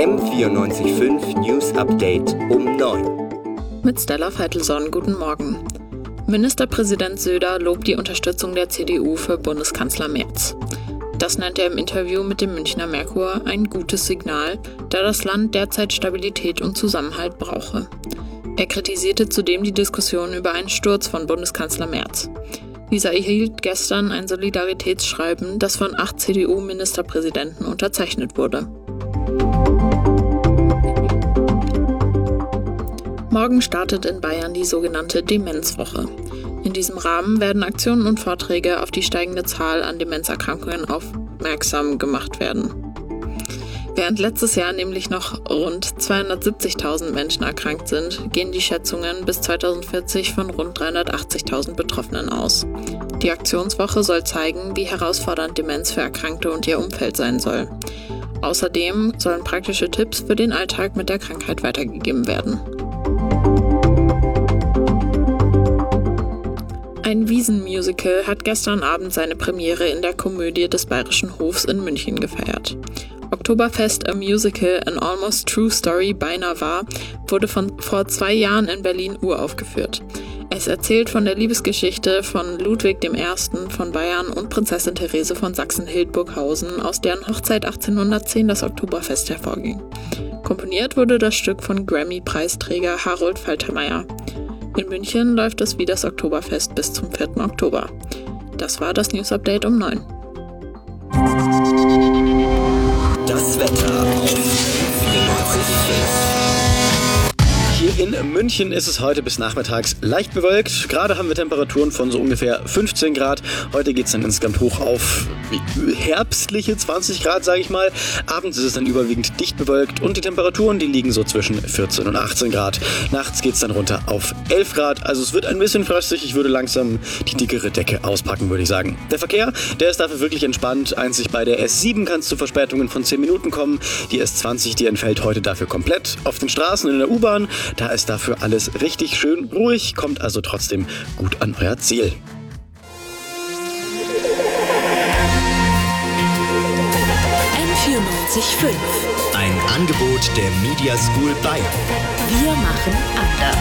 M94.5 News Update um 9. Mit Stella Veitelson, guten Morgen. Ministerpräsident Söder lobt die Unterstützung der CDU für Bundeskanzler Merz. Das nennt er im Interview mit dem Münchner Merkur ein gutes Signal, da das Land derzeit Stabilität und Zusammenhalt brauche. Er kritisierte zudem die Diskussion über einen Sturz von Bundeskanzler Merz. Dieser erhielt gestern ein Solidaritätsschreiben, das von 8 CDU-Ministerpräsidenten unterzeichnet wurde. Morgen startet in Bayern die sogenannte Demenzwoche. In diesem Rahmen werden Aktionen und Vorträge auf die steigende Zahl an Demenzerkrankungen aufmerksam gemacht werden. Während letztes Jahr nämlich noch rund 270.000 Menschen erkrankt sind, gehen die Schätzungen bis 2040 von rund 380.000 Betroffenen aus. Die Aktionswoche soll zeigen, wie herausfordernd Demenz für Erkrankte und ihr Umfeld sein soll. Außerdem sollen praktische Tipps für den Alltag mit der Krankheit weitergegeben werden. Ein Wiesn-Musical hat gestern Abend seine Premiere in der Komödie des Bayerischen Hofs in München gefeiert. Oktoberfest A Musical, an Almost True Story beinahe wahr, wurde vor 2 Jahren in Berlin uraufgeführt. Es erzählt von der Liebesgeschichte von Ludwig I. von Bayern und Prinzessin Therese von Sachsen-Hildburghausen, aus deren Hochzeit 1810 das Oktoberfest hervorging. Komponiert wurde das Stück von Grammy-Preisträger Harold Faltermeyer. In München läuft es wie das Oktoberfest bis zum 4. Oktober. Das war das News Update um 9. Das Wetter. Hier in München ist es heute bis nachmittags leicht bewölkt. Gerade haben wir Temperaturen von so ungefähr 15 Grad. Heute geht es dann insgesamt hoch auf herbstliche 20 Grad, sage ich mal. Abends ist es dann überwiegend dicht bewölkt und die Temperaturen, die liegen so zwischen 14 und 18 Grad. Nachts geht es dann runter auf 11 Grad. Also es wird ein bisschen frostig. Ich würde langsam die dickere Decke auspacken, würde ich sagen. Der Verkehr, der ist dafür wirklich entspannt. Einzig bei der S7 kann es zu Verspätungen von 10 Minuten kommen. Die S20, die entfällt heute dafür komplett. Auf den Straßen und in der U-Bahn, da ist dafür alles richtig schön ruhig, kommt also trotzdem gut an euer Ziel. M94.5. Ein Angebot der Media School Bayern. Wir machen anders.